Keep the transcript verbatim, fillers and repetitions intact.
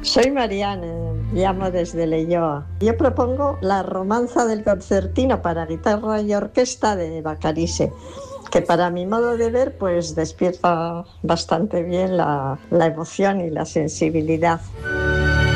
Soy Mariana, llamo desde Leioa. Yo propongo la romanza del concertino para guitarra y orquesta de Bacarice, que para mi modo de ver pues despierta bastante bien la, la emoción y la sensibilidad.